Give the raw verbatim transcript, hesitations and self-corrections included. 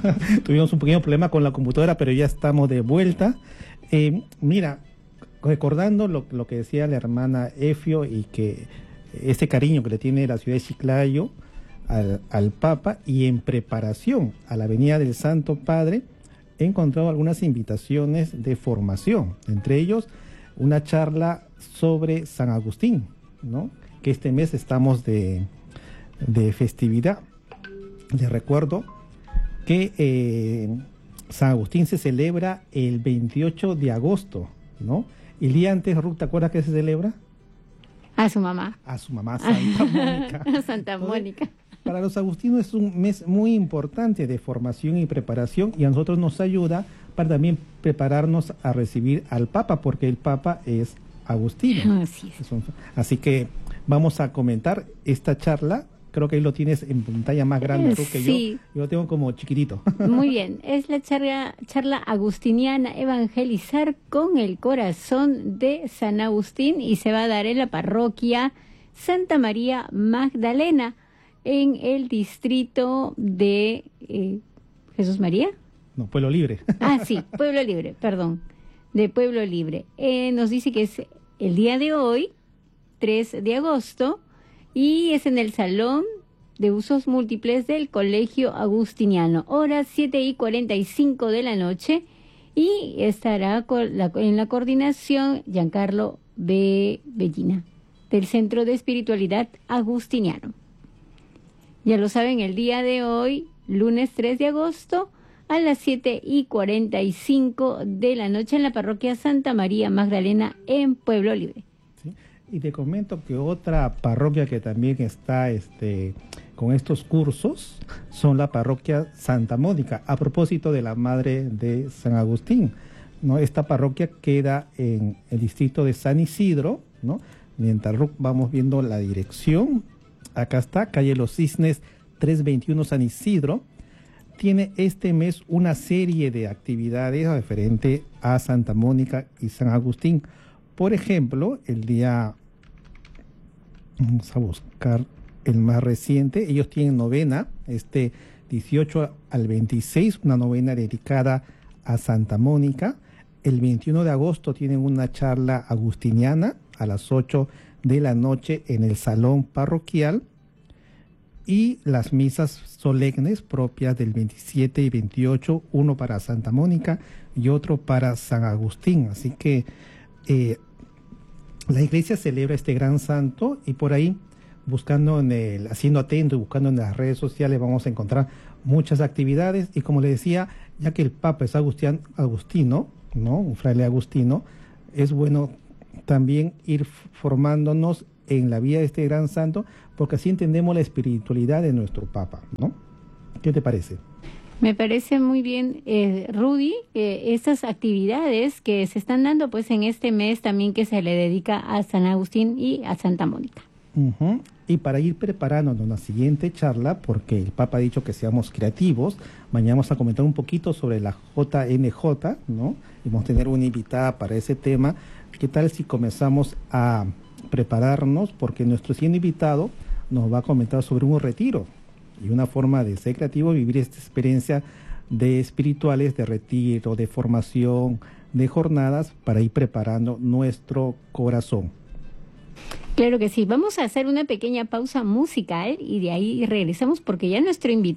Tuvimos un pequeño problema con la computadora, pero ya estamos de vuelta. Eh, mira, recordando lo, lo que decía la hermana Efio y que ese cariño que le tiene la ciudad de Chiclayo al, al Papa, y en preparación a la venida del Santo Padre, he encontrado algunas invitaciones de formación, entre ellos una charla sobre San Agustín, ¿no? Que este mes estamos de, de festividad. Les recuerdo que eh, San Agustín se celebra el veintiocho de agosto, ¿no? El día antes, Ruth, ¿te acuerdas que se celebra? A su mamá. A su mamá, Santa Mónica. Santa Mónica. Para los agustinos es un mes muy importante de formación y preparación, y a nosotros nos ayuda para también prepararnos a recibir al Papa, porque el Papa es agustino. Así es. Así que vamos a comentar esta charla. Creo que ahí lo tienes en pantalla más grande tú que sí. yo. Yo lo tengo como chiquitito. Muy bien. Es la charla, charla agustiniana, Evangelizar con el Corazón de San Agustín, y se va a dar en la parroquia Santa María Magdalena, en el distrito de eh, Jesús María. No, Pueblo Libre. Ah, sí, Pueblo Libre, perdón, de Pueblo Libre. Eh, nos dice que es el día de hoy, tres de agosto, y es en el Salón de Usos Múltiples del Colegio Agustiniano, horas siete y cuarenta y cinco de la noche, y estará con la, en la coordinación Giancarlo B. Bellina, del Centro de Espiritualidad Agustiniano. Ya lo saben, el día de hoy, lunes tres de agosto, a las siete y cuarenta y cinco de la noche en la parroquia Santa María Magdalena en Pueblo Libre. Sí. Y te comento que otra parroquia que también está este, con estos cursos son la parroquia Santa Mónica, a propósito de la madre de San Agustín, ¿no? Esta parroquia queda en el distrito de San Isidro, ¿no? Mientras vamos viendo la dirección, acá está, calle Los Cisnes trescientos veintiuno San Isidro. Tiene este mes una serie de actividades referente a Santa Mónica y San Agustín. Por ejemplo, el día, vamos a buscar el más reciente, ellos tienen novena, este dieciocho al veintiséis, una novena dedicada a Santa Mónica. El veintiuno de agosto tienen una charla agustiniana a las ocho de la noche en el salón parroquial, y las misas solemnes propias del veintisiete y veintiocho, uno para Santa Mónica y otro para San Agustín. Así que eh, la iglesia celebra este gran santo, y por ahí, buscando en el, haciendo atento y buscando en las redes sociales, vamos a encontrar muchas actividades. Y como le decía, ya que el Papa es Agustín, Agustino, ¿no? Un fraile agustino, es bueno también ir formándonos en la vida de este gran santo, porque así entendemos la espiritualidad de nuestro Papa, ¿no? ¿Qué te parece? Me parece muy bien, eh, Rudy, eh, estas actividades que se están dando pues en este mes también, que se le dedica a San Agustín y a Santa Mónica. Uh-huh. Y para ir preparándonos la siguiente charla, porque el Papa ha dicho que seamos creativos, mañana vamos a comentar un poquito sobre la J N J, ¿no? Y vamos a tener una invitada para ese tema. ¿Qué tal si comenzamos a prepararnos? Porque nuestro siguiente invitado nos va a comentar sobre un retiro y una forma de ser creativo, vivir esta experiencia de espirituales, de retiro, de formación, de jornadas, para ir preparando nuestro corazón. Claro que sí. Vamos a hacer una pequeña pausa musical y de ahí regresamos, porque ya nuestro invitado